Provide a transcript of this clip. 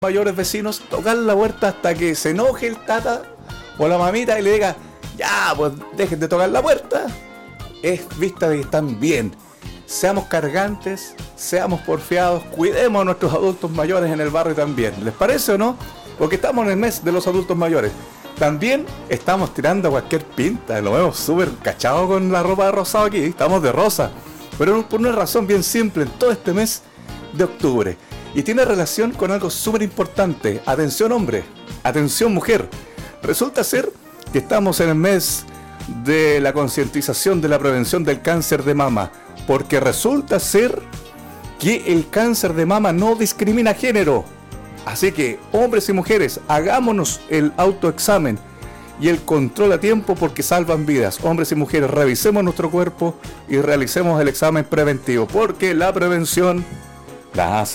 mayores vecinos, tocar la puerta hasta que se enoje el tata o la mamita y le diga, ya, pues dejen de tocar la puerta. Es vista de que están bien. Seamos cargantes, seamos porfiados, cuidemos a nuestros adultos mayores en el barrio también. ¿Les parece o no? Porque estamos en el mes de los adultos mayores. También estamos tirando cualquier pinta, lo vemos súper cachado con la ropa de rosado aquí, estamos de rosa. Pero por una razón bien simple, en todo este mes de octubre. Y tiene relación con algo súper importante. Atención hombre, atención mujer. Resulta ser que estamos en el mes de la concientización de la prevención del cáncer de mama. Porque resulta ser que el cáncer de mama no discrimina género. Así que hombres y mujeres, hagámonos el autoexamen y el control a tiempo porque salvan vidas. Hombres y mujeres, revisemos nuestro cuerpo y realicemos el examen preventivo. Porque la prevención la hace